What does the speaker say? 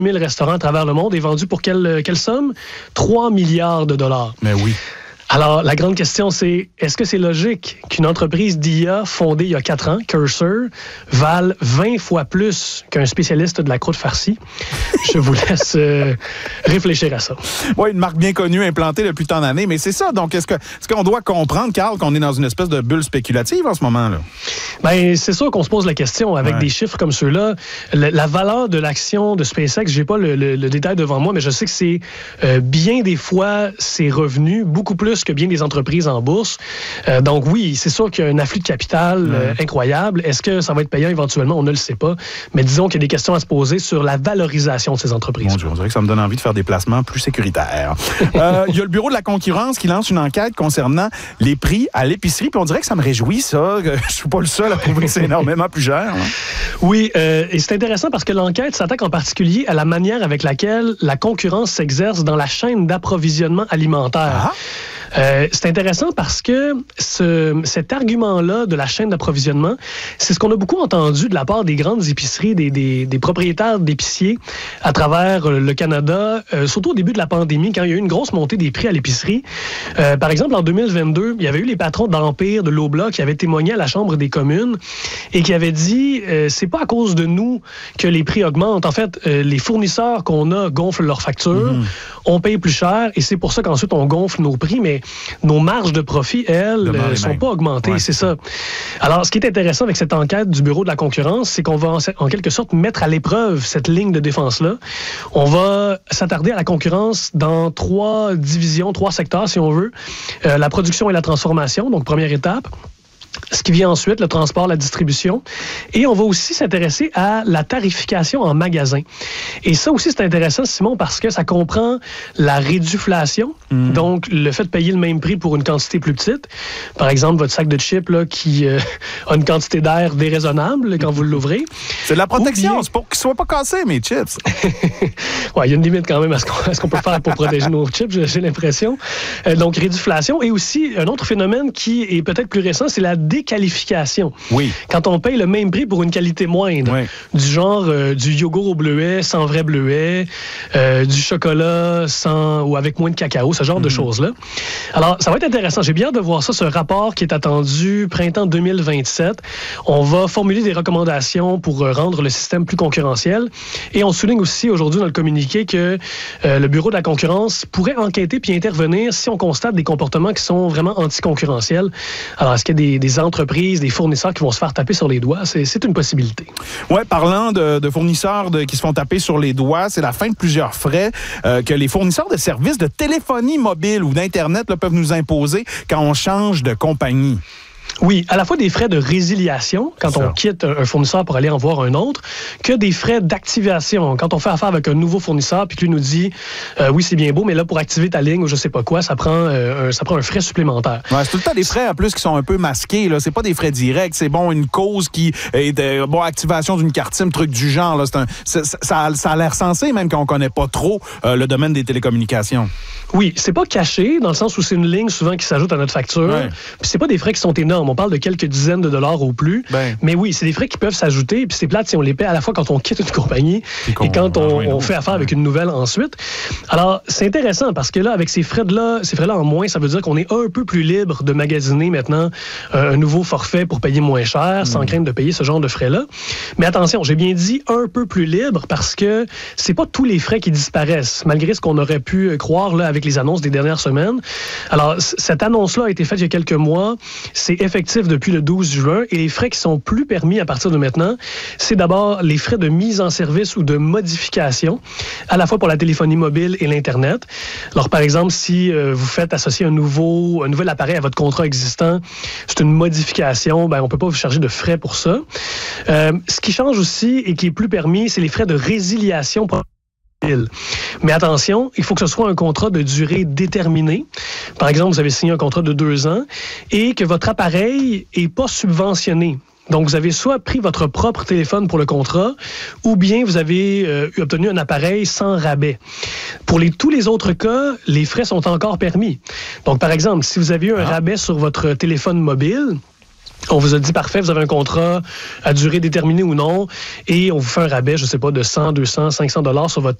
000 restaurants à travers le monde et vendu pour quelle somme? 3 milliards de dollars. Mais oui. Alors, la grande question, c'est, est-ce que c'est logique qu'une entreprise d'IA fondée il y a 4 ans, Cursor, vale 20 fois plus qu'un spécialiste de la croûte farcie? Je vous laisse réfléchir à ça. Oui, une marque bien connue, implantée depuis tant d'années, mais c'est ça. Donc, est-ce qu'on doit comprendre, Carl, qu'on est dans une espèce de bulle spéculative en ce moment-là? Bien, c'est sûr qu'on se pose la question avec des chiffres comme ceux-là. La valeur de l'action de SpaceX, j'ai pas le détail devant moi, mais je sais que c'est bien des fois ses revenus, beaucoup plus que bien des entreprises en bourse. Donc oui, c'est sûr qu'il y a un afflux de capital incroyable. Est-ce que ça va être payant éventuellement? On ne le sait pas. Mais disons qu'il y a des questions à se poser sur la valorisation de ces entreprises. Mon Dieu, on dirait que ça me donne envie de faire des placements plus sécuritaires. Il y a le Bureau de la concurrence qui lance une enquête concernant les prix à l'épicerie. Puis on dirait que ça me réjouit, ça. Je suis pas le seul à trouver que c'est énormément plus cher. Hein? Oui, et c'est intéressant parce que l'enquête s'attaque en particulier à la manière avec laquelle la concurrence s'exerce dans la chaîne d'approvisionnement alimentaire. Ah. C'est intéressant parce que cet argument-là de la chaîne d'approvisionnement, c'est ce qu'on a beaucoup entendu de la part des grandes épiceries, des propriétaires d'épiciers à travers le Canada, surtout au début de la pandémie, quand il y a eu une grosse montée des prix à l'épicerie. Par exemple, en 2022, il y avait eu les patrons d'Empire, de Loblaw, qui avaient témoigné à la Chambre des communes et qui avaient dit c'est pas à cause de nous que les prix augmentent. En fait, les fournisseurs qu'on a gonflent leurs factures, on paye plus cher et c'est pour ça qu'ensuite on gonfle nos prix, mais nos marges de profit, elles, ne sont pas augmentées. Ouais, c'est ça. Alors, ce qui est intéressant avec cette enquête du Bureau de la concurrence, c'est qu'on va en quelque sorte mettre à l'épreuve cette ligne de défense-là. On va s'attarder à la concurrence dans 3 divisions, 3 secteurs, si on veut. La production et la transformation, donc première étape. Ce qui vient ensuite, le transport, la distribution. Et on va aussi s'intéresser à la tarification en magasin. Et ça aussi, c'est intéressant, Simon, parce que ça comprend la réduflation, donc le fait de payer le même prix pour une quantité plus petite. Par exemple, votre sac de chips là, qui a une quantité d'air déraisonnable quand vous l'ouvrez. C'est de la protection, c'est pour qu'ils ne soient pas cassés, mes chips. Oui, il y a une limite quand même à ce qu'on peut faire pour protéger nos chips, j'ai l'impression. Donc, réduflation. Et aussi, un autre phénomène qui est peut-être plus récent, c'est la déqualification. Oui. Quand on paye le même prix pour une qualité moindre, du genre du yogourt au bleuet sans vrai bleuet, du chocolat sans ou avec moins de cacao, ce genre de choses-là. Alors, ça va être intéressant. J'ai bien hâte de voir ça, ce rapport qui est attendu printemps 2027. On va formuler des recommandations pour rendre le système plus concurrentiel. Et on souligne aussi aujourd'hui dans le communiqué que le Bureau de la concurrence pourrait enquêter puis intervenir si on constate des comportements qui sont vraiment anticoncurrentiels. Alors, est-ce qu'il y a des entreprises, des fournisseurs qui vont se faire taper sur les doigts? C'est une possibilité. Oui, parlant de fournisseurs qui se font taper sur les doigts, c'est la fin de plusieurs frais que les fournisseurs de services de téléphonie mobile ou d'Internet là, peuvent nous imposer quand on change de compagnie. Oui, à la fois des frais de résiliation, quand on quitte un fournisseur pour aller en voir un autre, que des frais d'activation. Quand on fait affaire avec un nouveau fournisseur, puis que lui nous dit oui, c'est bien beau, mais là, pour activer ta ligne ou je sais pas quoi, ça prend un frais supplémentaire. Ouais, c'est tout le temps des frais, en plus, qui sont un peu masqués. Là. C'est pas des frais directs. C'est une cause qui est activation d'une carte SIM, truc du genre. Là. Ça a l'air sensé, même quand on connaît pas trop le domaine des télécommunications. Oui, c'est pas caché, dans le sens où c'est une ligne souvent qui s'ajoute à notre facture. Ouais. Puis c'est pas des frais qui sont énormes. On parle de quelques dizaines de dollars ou plus. Mais oui, c'est des frais qui peuvent s'ajouter. Puis c'est plate si on les paie à la fois quand on quitte une compagnie et quand on fait affaire avec une nouvelle ensuite. Alors, c'est intéressant parce que là, avec ces frais-là en moins, ça veut dire qu'on est un peu plus libre de magasiner maintenant un nouveau forfait pour payer moins cher, sans crainte de payer ce genre de frais-là. Mais attention, j'ai bien dit un peu plus libre parce que c'est pas tous les frais qui disparaissent, malgré ce qu'on aurait pu croire là, avec les annonces des dernières semaines. Alors, cette annonce-là a été faite il y a quelques mois. C'est effectif depuis le 12 juin et les frais qui sont plus permis à partir de maintenant, c'est d'abord les frais de mise en service ou de modification, à la fois pour la téléphonie mobile et l'Internet. Alors, par exemple, si vous faites associer un nouvel appareil à votre contrat existant, c'est une modification, on ne peut pas vous charger de frais pour ça. Ce qui change aussi et qui est plus permis, c'est les frais de résiliation. Mais attention, il faut que ce soit un contrat de durée déterminée. Par exemple, vous avez signé un contrat de 2 ans et que votre appareil n'est pas subventionné. Donc, vous avez soit pris votre propre téléphone pour le contrat ou bien vous avez obtenu un appareil sans rabais. Pour tous les autres cas, les frais sont encore permis. Donc, par exemple, si vous avez eu un rabais sur votre téléphone mobile, On vous a dit, parfait, vous avez un contrat à durée déterminée ou non, et on vous fait un rabais, je sais pas, de 100, 200, 500 $ sur votre